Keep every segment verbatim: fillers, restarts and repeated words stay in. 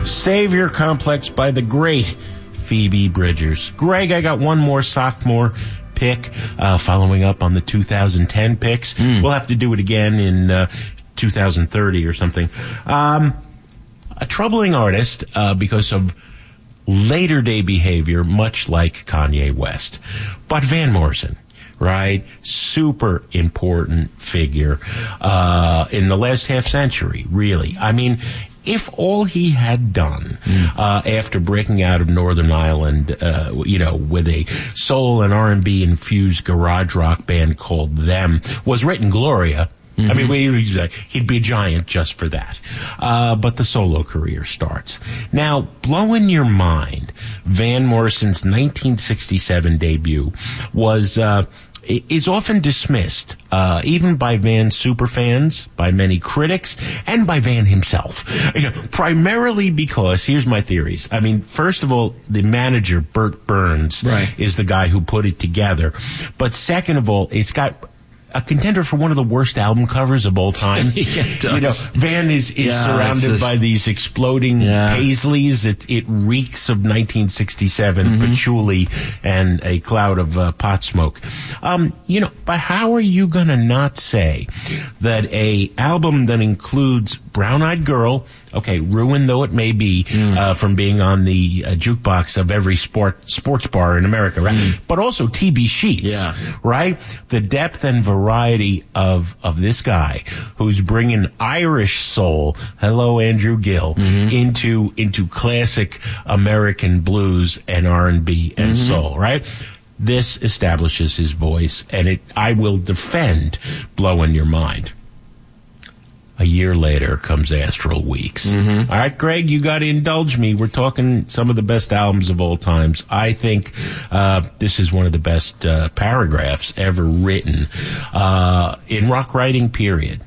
Savior Complex by the great Phoebe Bridgers. Greg, I got one more sophomore pick, uh, following up on the two thousand ten picks. Mm. We'll have to do it again in uh, two thousand thirty or something. Um, a troubling artist uh, because of later day behavior, much like Kanye West. But Van Morrison, right? Super important figure uh, in the last half century, really. I mean, if all he had done mm. uh, after breaking out of Northern Ireland, uh, you know, with a soul and R and B infused garage rock band called Them, was written Gloria. Mm-hmm. I mean, we, he'd be a giant just for that. Uh, but the solo career starts. Now, blowing your mind, Van Morrison's nineteen sixty-seven debut was, uh, is often dismissed, uh, even by Van superfans, by many critics, and by Van himself. You know, primarily because, here's my theories. I mean, first of all, the manager, Bert Burns, right. is the guy who put it together. But second of all, it's got a contender for one of the worst album covers of all time. Yeah, it does. You know, Van is, is yeah, surrounded just, by these exploding yeah. paisleys. It, it reeks of nineteen sixty-seven mm-hmm. patchouli and a cloud of uh, pot smoke. Um, you know, but how are you going to not say that a album that includes Brown Eyed Girl, okay, ruined though it may be mm. uh, from being on the uh, jukebox of every sport sports bar in America, right? Mm. But also T B Sheets, yeah. right? The depth and variety of of this guy who's bringing Irish soul, hello Andrew Gill, mm-hmm. into into classic American blues and R and B and mm-hmm. soul, right? This establishes his voice, and it I will defend Blowing Your Mind. A year later comes Astral Weeks. Mm-hmm. All right, Greg, you got to indulge me. We're talking some of the best albums of all times. I think uh, this is one of the best uh, paragraphs ever written uh, in rock writing, period.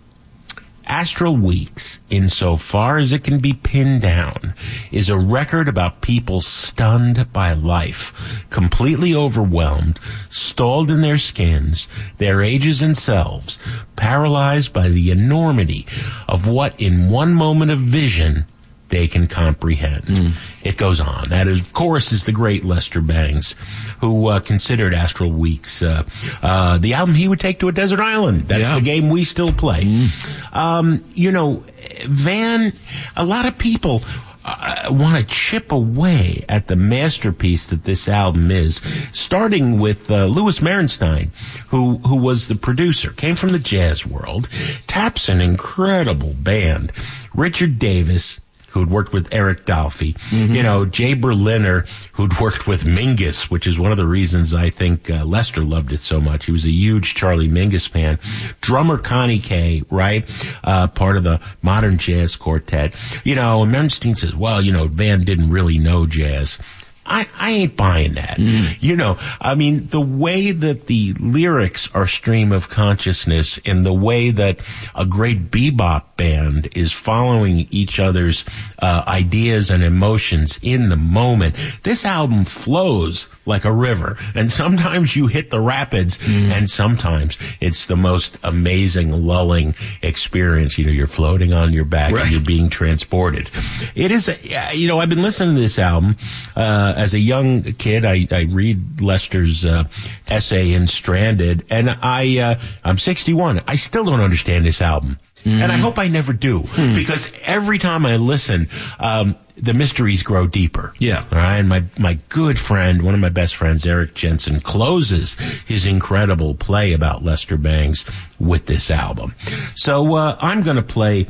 Astral Weeks, insofar as it can be pinned down, is a record about people stunned by life, completely overwhelmed, stalled in their skins, their ages and selves, paralyzed by the enormity of what in one moment of vision they can comprehend. Mm. It goes on. That, is, of course, is the great Lester Bangs, who uh, considered Astral Weeks uh, uh, the album he would take to a desert island. That's yeah. the game we still play. Mm. Um, you know, Van, a lot of people uh, want to chip away at the masterpiece that this album is, starting with uh, Louis Merenstein, who who was the producer, came from the jazz world, taps an incredible band, Richard Davis, who'd worked with Eric Dolphy, mm-hmm. you know, Jay Berliner, who'd worked with Mingus, which is one of the reasons I think uh, Lester loved it so much. He was a huge Charlie Mingus fan. Drummer Connie Kay, right, uh, part of the Modern Jazz Quartet. You know, and Merenstein says, well, you know, Van didn't really know jazz. I, I ain't buying that. Mm. You know, I mean, the way that the lyrics are stream of consciousness and the way that a great bebop band is following each other's uh, ideas and emotions in the moment, this album flows like a river. And sometimes you hit the rapids, mm. and sometimes it's the most amazing, lulling experience. You know, you're floating on your back right. and you're being transported. It is, a, you know, I've been listening to this album uh, as a young kid. I, I read Lester's uh, essay in Stranded, and I, uh, I'm sixty-one. I still don't understand this album. Mm-hmm. And I hope I never do, hmm. because every time I listen, um, the mysteries grow deeper. Yeah. All right. And my, my good friend, one of my best friends, Eric Jensen, closes his incredible play about Lester Bangs with this album. So, uh, I'm gonna play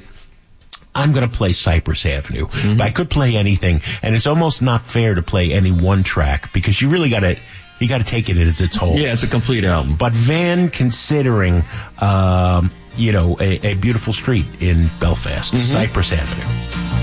I'm going to play Cypress Avenue. Mm-hmm. I could play anything, and it's almost not fair to play any one track because you really got to you got to take it as its whole. Yeah, it's a complete album. But Van, considering um, you know a, a beautiful street in Belfast, mm-hmm. Cypress Avenue.